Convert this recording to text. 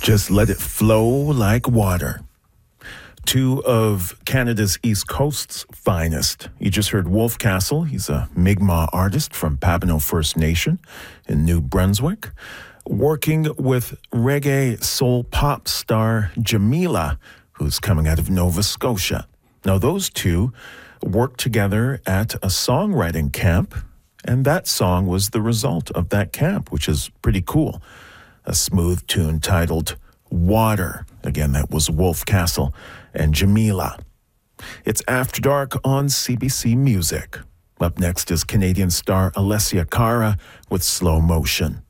Just let it flow like water. Two of Canada's East Coast's finest. You just heard Wolf Castle. He's a Mi'kmaq artist from Papineau First Nation in New Brunswick, working with reggae soul pop star Jamila, who's coming out of Nova Scotia. Now, those two worked together at a songwriting camp, and that song was the result of that camp, which is pretty cool. A smooth tune titled Water. Again, that was Wolf Castle and Jamila. It's After Dark on CBC Music. Up next is Canadian star Alessia Cara with Slow Motion.